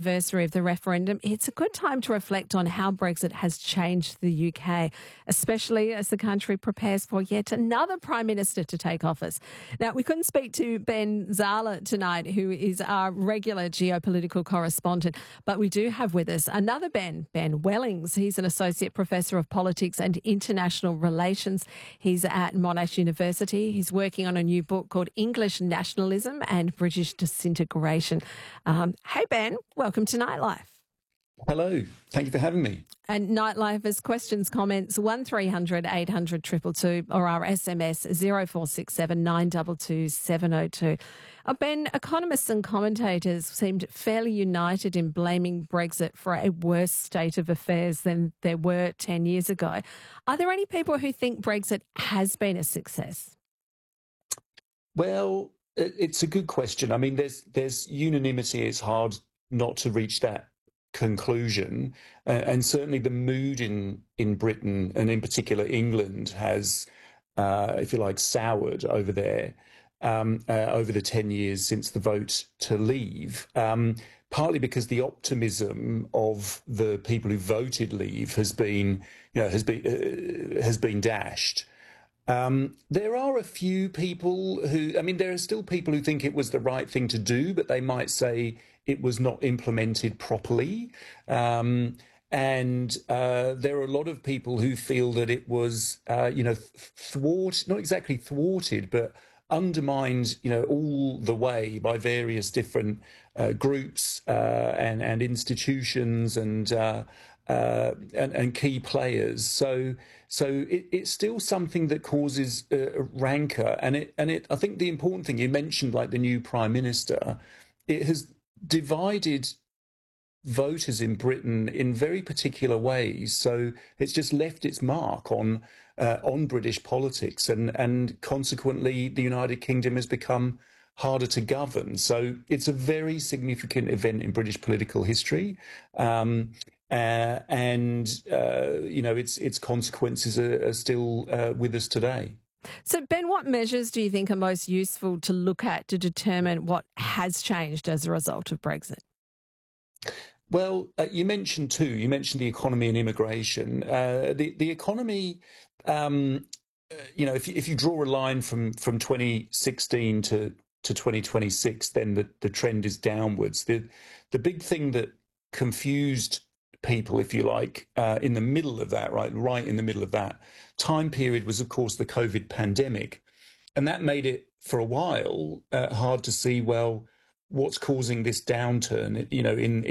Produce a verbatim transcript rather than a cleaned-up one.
anniversary of the referendum, it's a good time to reflect on how Brexit has changed the U K, especially as the country prepares for yet another Prime Minister to take office. Now, we couldn't speak to Ben Zala tonight, who is our regular geopolitical correspondent, but we do have with us another Ben, Ben Wellings. He's an Associate Professor of Politics and International Relations. He's at Monash University. He's working on a new book called English Nationalism and British Disintegration. Um, hey, Ben, welcome to Nightlife. Hello. Thank you for having me. And Nightlife has questions, comments, one three hundred eight hundred two two two or our S M S zero four six seven nine two two seven zero two. Uh, Ben, economists and commentators seemed fairly united in blaming Brexit for a worse state of affairs than there were ten years ago. Are there any people who think Brexit has been a success? Well, it's a good question. I mean, there's there's unanimity. It's hard not to reach that conclusion, uh, and certainly the mood in in Britain and in particular England has, uh, if you like, soured over there um, uh, over the ten years since the vote to leave. Um, partly because the optimism of the people who voted leave has been, you know, has been uh, has been dashed. Um, there are a few people who, I mean, there are still people who think it was the right thing to do, but they might say it was not implemented properly. Um, and uh, there are a lot of people who feel that it was, uh, you know, thwarted, not exactly thwarted, but undermined, you know, all the way by various different uh, groups uh, and, and institutions and uh, Uh, and, and key players. So, so it, it's still something that causes uh, rancor. And it, and it. I think the important thing you mentioned, like the new Prime Minister, it has divided voters in Britain in very particular ways. So it's just left its mark on uh, on British politics, and and consequently, the United Kingdom has become harder to govern. So it's a very significant event in British political history. Um, Uh, and, uh, you know, its its consequences are, are still uh, with us today. So, Ben, what measures do you think are most useful to look at to determine what has changed as a result of Brexit? Well, uh, you mentioned two. You mentioned the economy and immigration. Uh, the, the economy, um, uh, you know, if you, if you draw a line from, from twenty sixteen to, to twenty twenty-six, then the, the trend is downwards. The, the big thing that confused people, if you like, uh, in the middle of that, right, right in the middle of that time period was, of course, the COVID pandemic. And that made it, for a while, uh, hard to see, well, what's causing this downturn, you know, in